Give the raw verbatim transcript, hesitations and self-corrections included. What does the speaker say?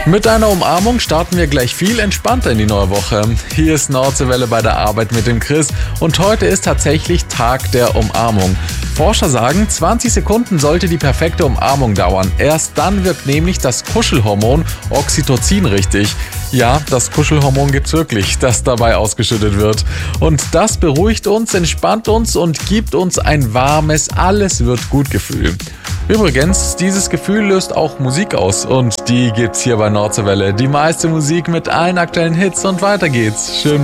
Mit einer Umarmung starten wir gleich viel entspannter in die neue Woche. Hier ist Nordseewelle bei der Arbeit mit dem Chris und heute ist tatsächlich Tag der Umarmung. Forscher sagen, zwanzig Sekunden sollte die perfekte Umarmung dauern. Erst dann wirkt nämlich das Kuschelhormon Oxytocin richtig. Ja, das Kuschelhormon gibt's wirklich, das dabei ausgeschüttet wird. Und das beruhigt uns, entspannt uns und gibt uns ein warmes Alles-wird-gut-Gefühl. Übrigens, dieses Gefühl löst auch Musik aus und die gibt's hier bei Nordseewelle. Die meiste Musik mit allen aktuellen Hits und weiter geht's. Schön